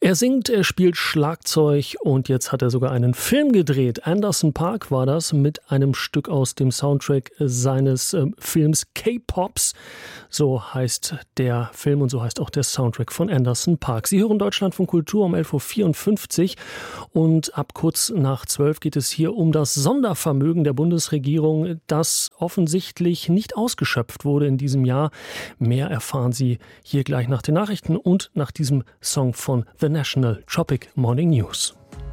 Er singt, er spielt Schlagzeug und jetzt hat er sogar einen Film gedreht. Anderson .Paak war das mit einem Stück aus dem Soundtrack seines Films K-Pops. So heißt der Film und so heißt auch der Soundtrack von Anderson .Paak. Sie hören Deutschlandfunk Kultur um 11.54 Uhr und ab kurz nach 12 geht es hier um das Sondervermögen der Bundesregierung, das offensichtlich nicht ausgeschöpft wurde in diesem Jahr. Mehr erfahren Sie hier gleich nach den Nachrichten und nach diesem Song von The National Tropic Morning News.